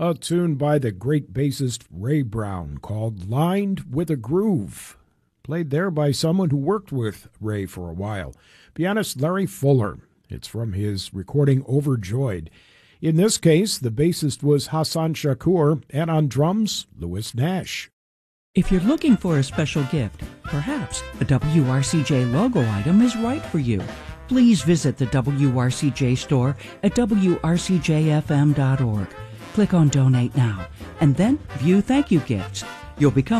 A tune by the great bassist Ray Brown called Lined with a Groove, played there by someone who worked with Ray for a while, pianist Larry Fuller. It's from his recording Overjoyed. In this case, the bassist was Hassan Shakur, and on drums, Louis Nash. If you're looking for a special gift, perhaps a WRCJ logo item is right for you. Please visit the WRCJ store at wrcjfm.org. Click on Donate Now, and then view thank you gifts. You'll become